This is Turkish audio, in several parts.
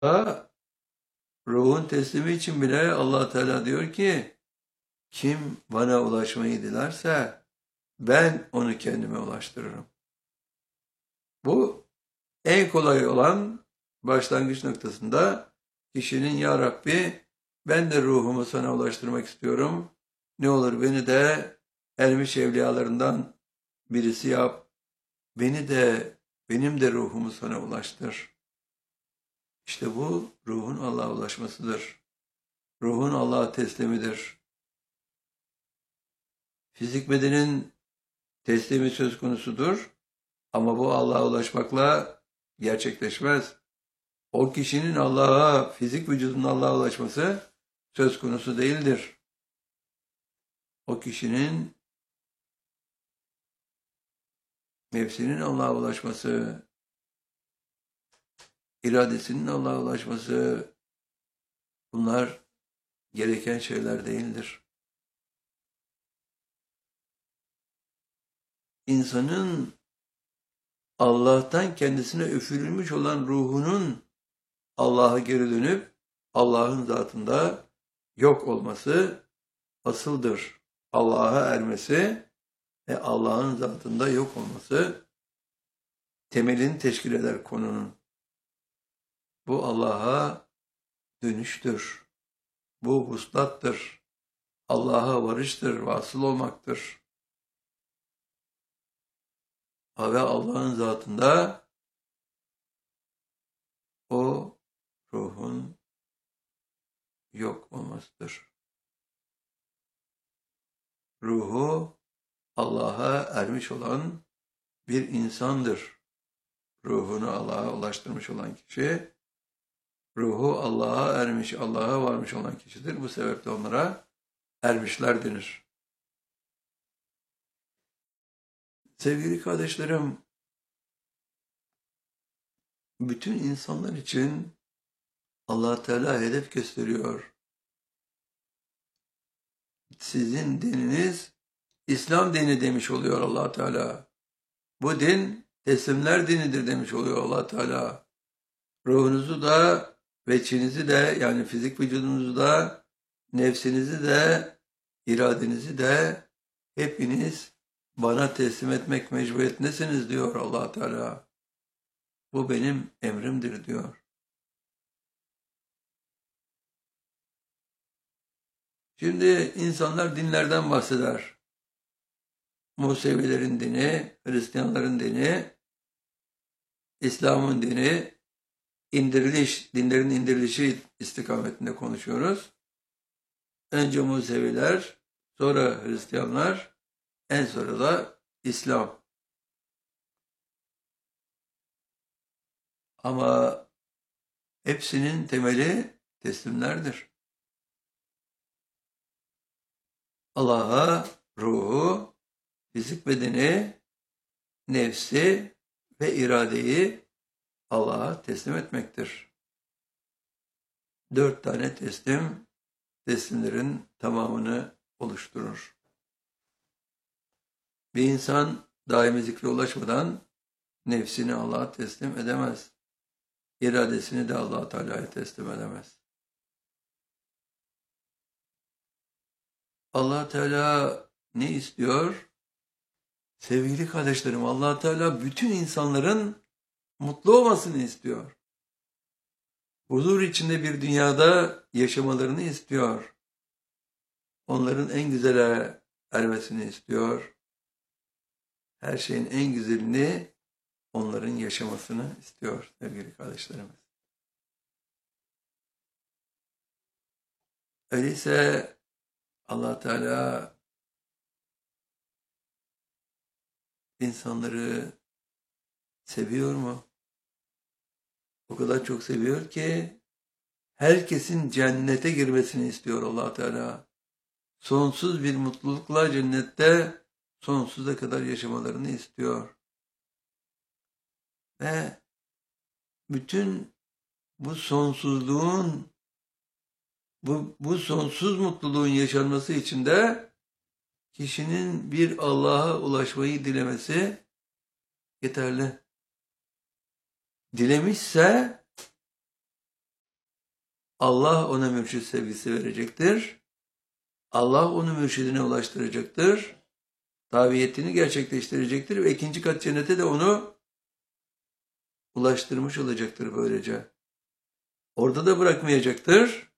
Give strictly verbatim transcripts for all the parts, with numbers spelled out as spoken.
ruhun teslimi için bile Allah Teala diyor ki kim bana ulaşmayı dilerse ben onu kendime ulaştırırım. Bu en kolay olan başlangıç noktasında kişinin ya Rabbi ben de ruhumu sana ulaştırmak istiyorum. Ne olur beni de ermiş evliyalarından birisi yap. Beni de benim de ruhumu sana ulaştır. İşte bu ruhun Allah'a ulaşmasıdır. Ruhun Allah'a teslimidir. Fizik bedenin teslimi söz konusudur. Ama bu Allah'a ulaşmakla gerçekleşmez. O kişinin Allah'a, fizik vücudunun Allah'a ulaşması söz konusu değildir. O kişinin nefsinin Allah'a ulaşması, iradesinin Allah'a ulaşması, bunlar gereken şeyler değildir. İnsanın Allah'tan kendisine üfürülmüş olan ruhunun Allah'a geri dönüp Allah'ın zatında yok olması asıldır. Allah'a ermesi ve Allah'ın zatında yok olması temelini teşkil eder konunun. Bu Allah'a dönüştür. Bu vuslattır. Allah'a varıştır, vasıl olmaktır. Ve Allah'ın zatında o ruhun yok olmasıdır. Ruhu Allah'a ermiş olan bir insandır. Ruhunu Allah'a ulaştırmış olan kişi, ruhu Allah'a ermiş, Allah'a varmış olan kişidir. Bu sebeple onlara ermişler denir. Sevgili kardeşlerim, bütün insanlar için Allah Teala hedef gösteriyor. Sizin dininiz İslam dini demiş oluyor Allah Teala. Bu din teslimler dinidir demiş oluyor Allah Teala. Ruhunuzu da, veçinizi de, yani fizik vücudunuzu da, nefsinizi de, iradenizi de hepiniz bana teslim etmek mecburiyetindesiniz diyor Allah Teala. Bu benim emrimdir diyor. Şimdi insanlar dinlerden bahseder. Musevilerin dini, Hristiyanların dini, İslam'ın dini, indiriliş, dinlerin indirilişi istikametinde konuşuyoruz. Önce Museviler, sonra Hristiyanlar, en sonra da İslam. Ama hepsinin temeli teslimlerdir. Allah'a ruhu, fizik bedeni, nefsi ve iradeyi Allah'a teslim etmektir. Dört tane teslim, teslimlerin tamamını oluşturur. Bir insan daimi zikre ulaşmadan nefsini Allah'a teslim edemez. İradesini de Allah Teala'ya teslim edemez. Allah Teala ne istiyor? Sevgili kardeşlerim, Allah Teala bütün insanların mutlu olmasını istiyor. Huzur içinde bir dünyada yaşamalarını istiyor. Onların en güzele ermesini istiyor. Her şeyin en güzelini onların yaşamasını istiyor sevgili kardeşlerimiz. Öyleyse Allah Teala insanları seviyor mu? O kadar çok seviyor ki herkesin cennete girmesini istiyor Allah Teala. Sonsuz bir mutlulukla cennette sonsuza kadar yaşamalarını istiyor. Ve bütün bu sonsuzluğun, bu, bu sonsuz mutluluğun yaşanması için de kişinin bir Allah'a ulaşmayı dilemesi yeterli. Dilemişse Allah ona mürşid sevgisi verecektir. Allah onu mürşidine ulaştıracaktır. Tabiyetini gerçekleştirecektir ve ikinci kat cennete de onu ulaştırmış olacaktır böylece. Orada da bırakmayacaktır.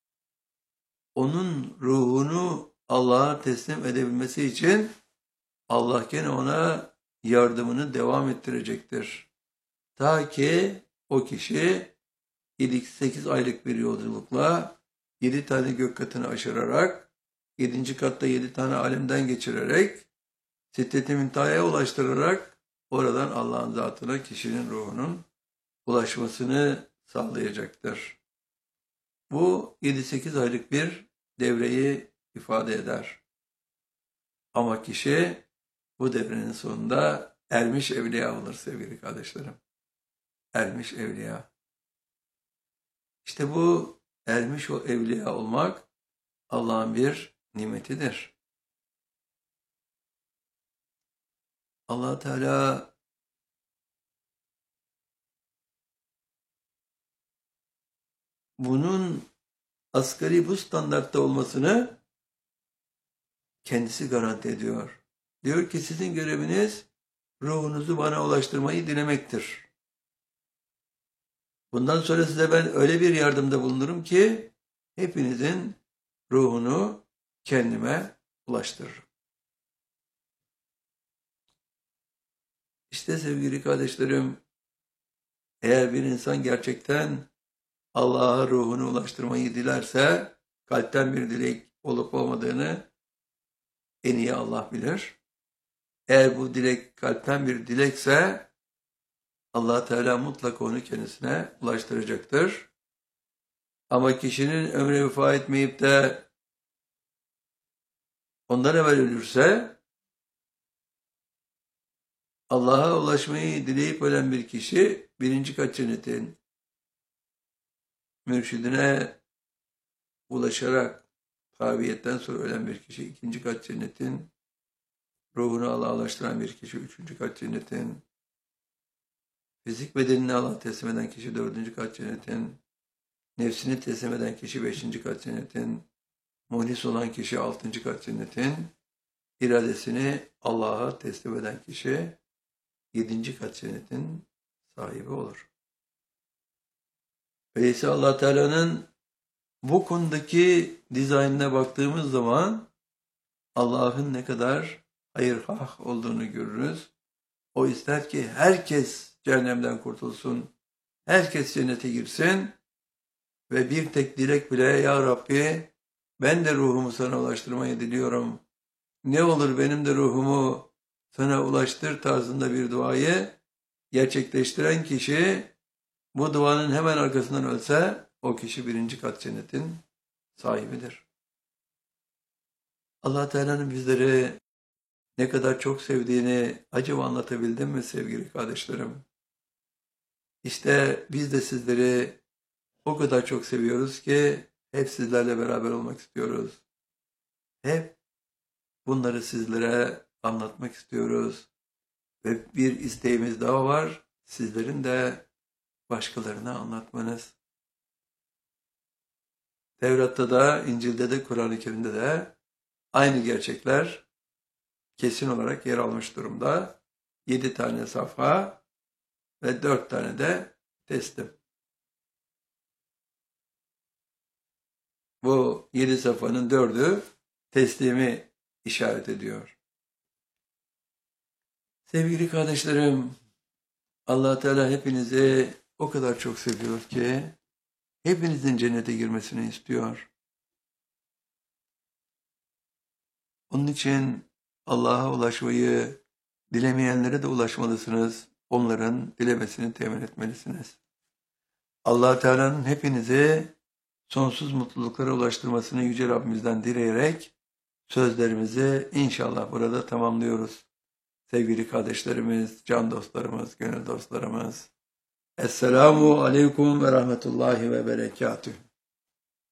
Onun ruhunu Allah'a teslim edebilmesi için Allah gene ona yardımını devam ettirecektir. Ta ki o kişi sekiz aylık bir yolculukla yedi tane gök katını aşırarak, yedinci katta yedi tane alemden geçirerek, Siddet-i Münteha'ya ulaştırarak oradan Allah'ın zatına kişinin ruhunun ulaşmasını sağlayacaktır. Bu yedi sekiz aylık bir devreyi ifade eder. Ama kişi bu devrenin sonunda ermiş evliya olur sevgili kardeşlerim. Ermiş evliya. İşte bu ermiş o evliya olmak Allah'ın bir nimetidir. Allah Teala bunun asgari bu standartta olmasını kendisi garanti ediyor. Diyor ki sizin göreviniz ruhunuzu bana ulaştırmayı dilemektir. Bundan sonra size ben öyle bir yardımda bulunurum ki hepinizin ruhunu kendime ulaştırırım. İşte sevgili kardeşlerim, eğer bir insan gerçekten Allah'a ruhunu ulaştırmayı dilerse, kalpten bir dilek olup olmadığını en iyi Allah bilir. Eğer bu dilek kalpten bir dilekse, Allah Teala mutlaka onu kendisine ulaştıracaktır. Ama kişinin ömrü vefa etmeyip de ondan evvel ölürse, Allah'a ulaşmayı dileyip ölen bir kişi, birinci kat cennetin mürşidine ulaşarak tabiyetten sonra ölen bir kişi, ikinci kat cennetin ruhunu Allah'a ulaştıran bir kişi, üçüncü kat cennetin fizik bedenini Allah'a teslim eden kişi, dördüncü kat cennetin nefsini teslim eden kişi, beşinci kat cennetin muhlis olan kişi, altıncı kat cennetin iradesini Allah'a teslim eden kişi, yedinci kat cennetin sahibi olur. Öyleyse Allah Teala'nın bu konudaki dizaynına baktığımız zaman Allah'ın ne kadar hayırhah olduğunu görürüz. O ister ki herkes cehennemden kurtulsun, herkes cennete girsin ve bir tek dilek bile ya Rabbi ben de ruhumu sana ulaştırmayı diliyorum. Ne olur benim de ruhumu sana ulaştır tarzında bir duayı gerçekleştiren kişi bu duanın hemen arkasından ölse o kişi birinci kat cennetin sahibidir. Allah Teala'nın bizleri ne kadar çok sevdiğini acaba anlatabildim mi sevgili kardeşlerim? İşte biz de sizleri o kadar çok seviyoruz ki hep sizlerle beraber olmak istiyoruz. Hep bunları sizlere anlatmak istiyoruz. Ve bir isteğimiz daha var. Sizlerin de başkalarına anlatmanız. Tevrat'ta da, İncil'de de, Kur'an-ı Kerim'de de aynı gerçekler kesin olarak yer almış durumda. Yedi tane safha ve dört tane de teslim. Bu yedi safhanın dördü teslimi işaret ediyor. Sevgili kardeşlerim, Allah Teala hepinizi o kadar çok seviyor ki hepinizin cennete girmesini istiyor. Onun için Allah'a ulaşmayı dilemeyenlere de ulaşmalısınız. Onların dilemesini temin etmelisiniz. Allah Teala'nın hepinizi sonsuz mutluluklara ulaştırmasını Yüce Rabbimizden dileyerek sözlerimizi inşallah burada tamamlıyoruz. Sevgili kardeşlerimiz, can dostlarımız, gönül dostlarımız. Esselamu Aleyküm ve Rahmetullahi ve Berekatühü.